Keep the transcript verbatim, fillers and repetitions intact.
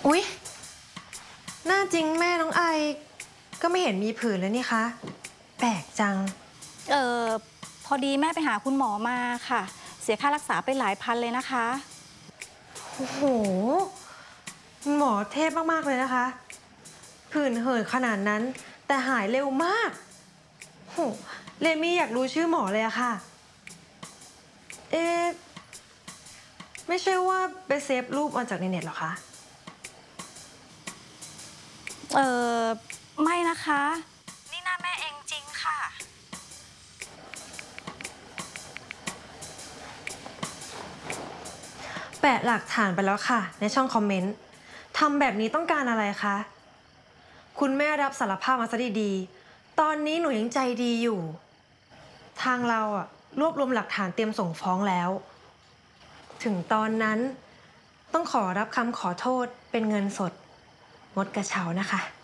อุ๊ยหน้าจริงแม่น้องไอก็ไม่เห็นมีผื่นเลยนี่คะแปลกจังเออพอดีแม่ไปหาคุณหมอมาค่ะ เสียค่ารักษาไปหลายพันเลยนะคะโอ้โหหมอเทพมากๆเลยนะคะผื่นเหินขนาดนั้นแต่หายเร็วมากโหเลมี่อยากรู้ชื่อหมอเลยอะค่ะเอ๊ะไม่ใช่ว่าไปเซฟรูปมาจากในเน็ตหรอคะเออไม่นะคะนี่หน้าแม่เองจริงค่ะแปะหลักฐานไปแล้วค่ะในช่องคอมเมนต์ทำแบบนี้ต้องการอะไรคะคุณแม่รับสารภาพมาซะดีๆตอนนี้หนูยังใจดีอยู่ทางเราอะรวบรวมหลักฐานเตรียมส่งฟ้องแล้วถึงตอนนั้นต้องขอรับคำขอโทษเป็นเงินสดงดกระเช้านะคะ